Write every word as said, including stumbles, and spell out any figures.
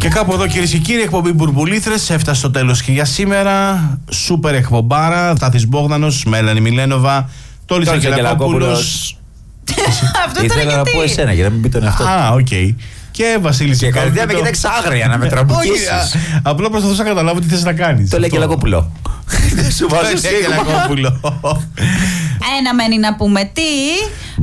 Και κάπου εδώ, κυρίες και κύριοι, εκπομπή Μπουρμπουλήθρες έφτασε στο τέλος και για σήμερα. Σούπερ εκπομπάρα. Τάθης Μπόγδανος, Μέλανη Μιλένοβα, Τόλης Αγγελακόπουλος. Αυτό ήταν ήθελα να γιατί. πω εσένα για να μην πει τον εαυτό. Α, οκ. Και Βασίλης Και Σικόρπιτο. καρδιά με κοιτάξει άγρια να με τραμπουκίσεις. Όχι, απλά προσπαθούσα να καταλάβω τι θες να κάνεις. Το λέει και Λακόπουλο. Σου βάζω Τόλης σίγμα. Αγγελακόπουλο. Ένα μένει να πούμε τι.